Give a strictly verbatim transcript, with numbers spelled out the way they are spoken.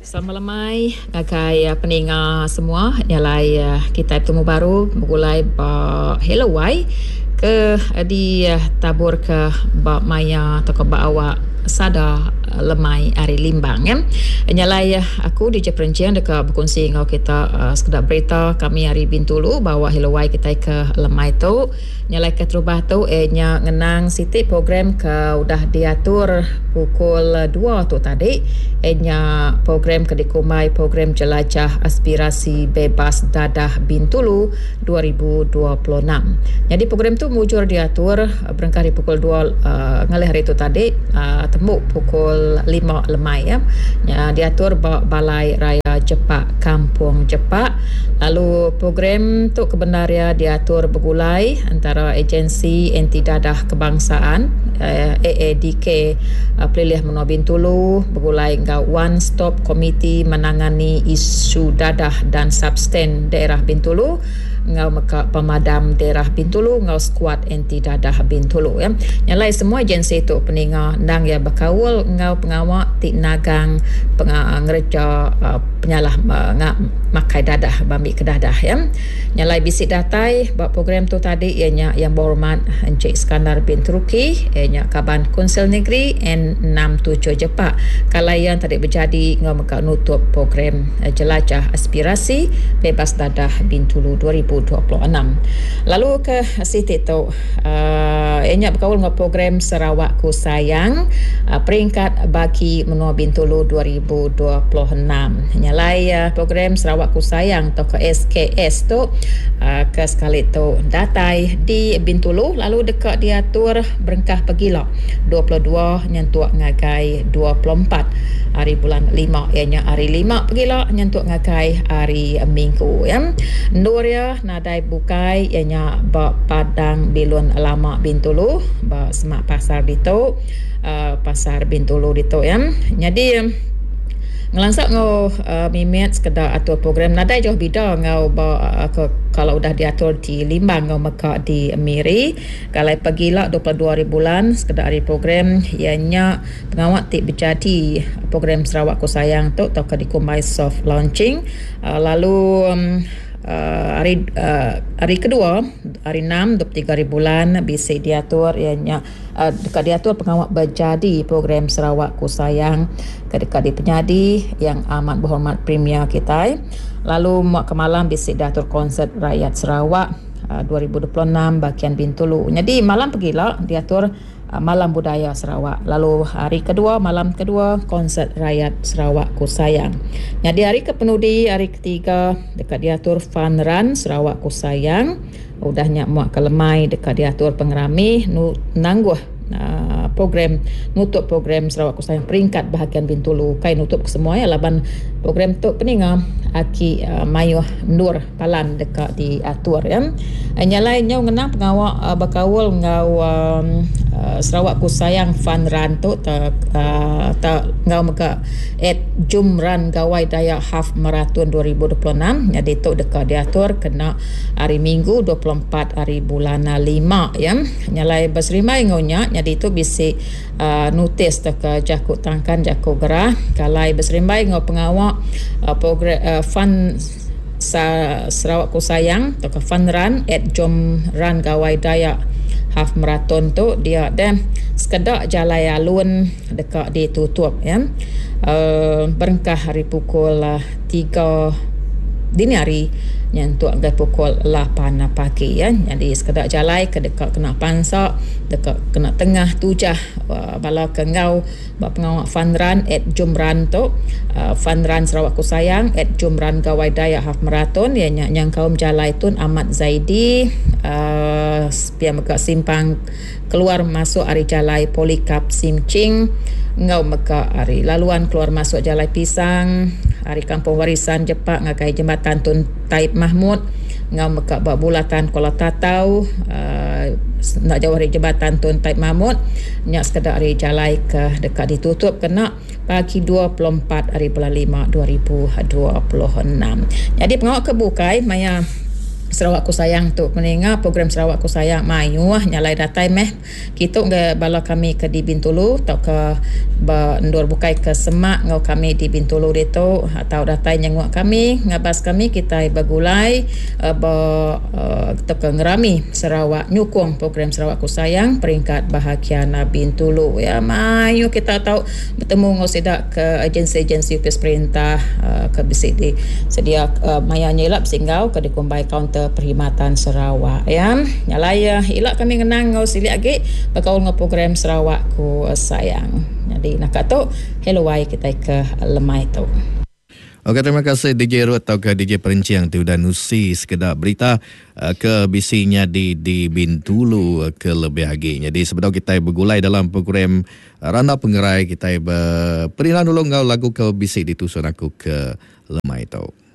Selamat lemai ngagai peninga semua nyalai kita bertemu baru mulai ba hello wai ke di tabur ke ba maya atau ke ba awak sada lemai hari limbang ya. Nyalai aku di Jeperencian dekat berkongsi dengan kita uh, sekedar berita kami hari Bintulu bahawa hello wai kita ke lemai tu nyalai ke terubah tu eh nya ngenang siti program ke udah diatur pukul dua tu tadi eh nya program ke dikumai program jelajah aspirasi bebas dadah Bintulu dua ribu dua puluh enam. Jadi program tu mujur diatur uh, berengkah di pukul dua uh, ngalih hari tu tadi uh, temu pukul lima lemai ya. Ya diatur Balai Raya Jepak Kampung Jepak. Lalu program tu kebenaria diatur bergulai antara agensi anti dadah kebangsaan uh, A A D K uh, Pelilih Menua Bintulu bergulai dengan One Stop Komiti menangani isu dadah dan substan daerah Bintulu ngau meka pemadam daerah Bintulu ngau skuad anti dadah Bintulu ya. Nyalai semua agensi tu peninga nang ya berkawal ngau pengawak tik nagang pengerja uh, penyalah uh, ngak makai dadah bambi kedadah ya. Nyalai bisik datai buat program tu tadi ianya yang berhormat Encik Iskandar bin Turki ianya Kaban Konsil Negeri N enam tujuh Jepak kalayan tadi berjadi ngau meka nutup program uh, jelajah aspirasi bebas dadah Bintulu dua ribu dua puluh enam. Lalu ke Siti tu uh, ianya berkawal dengan program Sarawakku Sayang uh, peringkat bagi Menua Bintulu dua ribu dua puluh enam. Nyalai uh, program Sarawakku Sayang atau ke S K S tu uh, ke sekali tu datai di Bintulu lalu dekat diatur berengkah pegila dua puluh dua nyentuak ngagai dua puluh empat hari bulan lima ianya hari lima pegila nyentuak ngagai hari Minggu ya. Nuria nadai bukai ianya ba Padang Bilun Lama Bintulu ba semak pasar ditu uh, pasar Bintulu ditu ya. Jadi ngelansak ngau uh, mimet sekedar atur program nadai jauh bida ngau ba uh, ke, kalau udah diatur di Limbang ngau meka di Miri kalau pagila dua puluh dua hari bulan sekedar hari program ianya pengawak tik berjadi program Sarawakku Sayang tu atau ke dikumai soft launching uh, lalu um, Uh, hari uh, hari kedua hari enam dua puluh tiga hari bulan bisik diatur ianya uh, dekat diatur pengawak berjadi program Sarawakku Sayang kedekat di penyadi yang amat berhormat premier kita. Lalu mak ke malam bisik diatur konsert rakyat Sarawak uh, dua ribu dua puluh enam bagian Bintulu. Jadi malam pergilah diatur uh, malam budaya Sarawak. Lalu hari kedua malam kedua konsert rakyat Sarawakku Sayang. Jadi hari kepenudi hari ketiga dekat diatur fun run Sarawakku Sayang. Udahnya muak kelemai dekat diatur pengerami nu nangguh Uh, program nutup program Sarawakku Sayang peringkat bahagian Bintulu kai nutup ke semua ya laban program tu peninga aki uh, mayuh nur palan dekat di atur ya. Uh, nyalai nyau ngenang pengawak uh, bakawul ngau um, uh, Sarawakku Sayang fun run tu ta uh, ta ngau mega at jum run gawai daya half marathon dua ribu dua puluh enam jadi tu dekat diatur kena hari Minggu dua puluh empat hari bulan lima ya. Nyalai basrimai ngaunya jadi itu bisik uh, notis ke jakut tangkan jakut gerah kalai berserimbai ngau pengawak uh, program uh, fun sa, Sarawakku Sayang atau ke fun run at jom run gawai daya half marathon tu dia dan sekedar jalai alun dekat ditutup ya. Uh, berengkah hari pukul uh, tiga dini hari nyentuak gai pukul lapan pagi ya. Jadi sekedar jalai ke dekat kena pansak dekat kena tengah tujah uh, bala ke ngau bak pengawak fun run at jumran tu uh, fun run Sarawakku Sayang at jumran gawai daya half marathon ya yang kaum jalai tun Ahmad Zaidi uh, pia meka simpang keluar masuk hari jalai Polikap Simcing ngau meka hari laluan keluar masuk jalai Pisang hari Kampung Warisan Jepak ngakai jembatan Tun Taib Mahmud ngau meka bak bulatan Kuala Tatau uh, nak jauh dari jembatan Tun Taib Mahmud nyak sekedar hari jalai ke dekat ditutup kena pagi dua puluh empat hari bulan lima dua ribu dua puluh enam. Jadi pengawak kebukai maya Sarawak Ku Sayang tu meninga program Sarawak Ku Sayang mayu ah nyalai datai meh kita ke bala kami ke di Bintulu atau ke ndur bukai ke Semak ngau kami di Bintulu itu atau datai nyenguk kami ngabas kami kita bagulai uh, ba uh, ke ngerami Sarawak nyukung program Sarawak Ku Sayang peringkat bahagian Bintulu ya mayu kita tahu bertemu ngau sedak ke agensi-agensi kes perintah uh, ke bisik di sedia uh, maya nyelap singgau ke dikumbai kaunter perkhidmatan Sarawak ya nyalai uh, ilak kami ngenang ngau silik agi bakaul ngau program Sarawak Ku Sayang jadi nak kata hello wai kita ke lemai tu. Okey, terima kasih D J Ruth atau ke D J Perinciang tu dan usi sekedar berita uh, ke bisinya di di Bintulu uh, ke lebih lagi. Jadi sebelum kita bergulai dalam program uh, Randa Pengerai kita berperindah dulu ngau lagu ke bisik ditusun aku ke lemai tu.